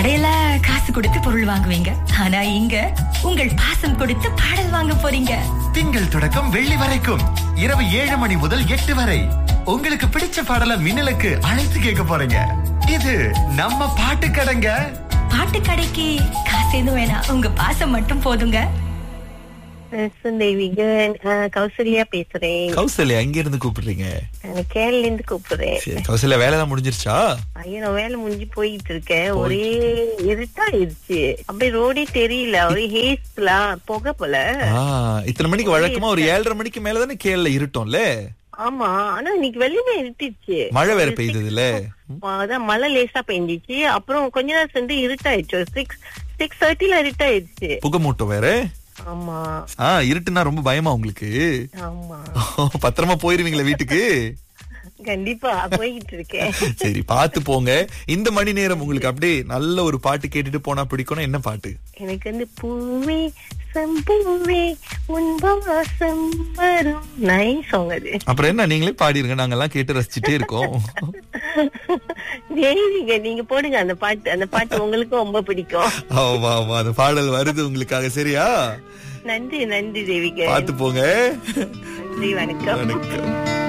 கடையில காசு கொடுத்து பொருள் வாங்குவீங்க, ஆனா இங்க உங்கள் பாசம் கொடுத்து பாடல் வாங்க போறீங்க. திங்கள் தொடக்கம் வெள்ளி வரைக்கும் இரவு 7 மணி முதல் 8 வரை உங்களுக்கு பிடிச்ச பாடல மின்னலுக்கு அழைத்து கேட்க போறீங்க. இது நம்ம பாட்டு கடைங்க. பாட்டு கடைக்கு காசு எதுவும் வேணாம், உங்க பாசம் மட்டும் போதுங்க. தேவிகன், கௌசல்யா பேசுறேன். கௌசல்யா எங்க இருந்து கூப்பிடுறீங்க? கேரள இருந்து கூப்பிடுறேன். சரி, கௌசல்யா வேலைதான் முடிஞ்சிருச்சா? ஐயோ, நான் வேலை முடிஞ்சு போயிட்டு இருக்கேன். ஒரே இருட்டாயிருச்சு, அப்படியே ரோடே தெரியல, ஒரே ஹேஸ்லாம் புகை போல. இத்தனை மணிக்கு வழக்கமா ஒரு 7:30 மணிக்கு மேலதானே கேரள இருட்டோம்ல? ஆமா, ஆனா இன்னைக்கு வெளியே இருட்டுச்சு. மழை வேற பெய்ததுல, அதான் மழை லேசா பெஞ்சிச்சு. அப்புறம் கொஞ்ச நேரம் சென்று இருட்டாயிடுச்சு. 6:30 இருட்டாயிடுச்சு. புகை மூட்டம் வேற. ஆமா. இருட்டுனா ரொம்ப பயமா உங்களுக்கு? ஆமா. பத்திரமா போயிருவீங்களா வீட்டுக்கு? கண்டிப்பா போயிட்டு இருக்கேன். சரி, பாத்து போங்க. இந்த மணி நேரம் உங்களுக்கு அப்படியே நல்ல ஒரு பாட்டு கேட்டுட்டு போனா பிடிக்கும். என்ன பாட்டு? எனக்கு வந்து பூவே சம்பூவே உன்வாசம் வரும் நைஸ் சாங் அது. அப்புறம் என்ன, நீங்களே பாடிருங்க, நாங்க எல்லாம் கேட்டு ரசிச்சுட்டே இருக்கோம். நீங்க போடுங்க அந்த பாட்டு. அந்த பாட்டு உங்களுக்கு ரொம்ப பிடிக்கும். ஆமா ஆமா, அந்த பாடல் வருது உங்களுக்காக. சரியா? நன்றி நன்றி தேவிகா. பாத்து போங்க. நன்றி, வணக்கம். வணக்கம்.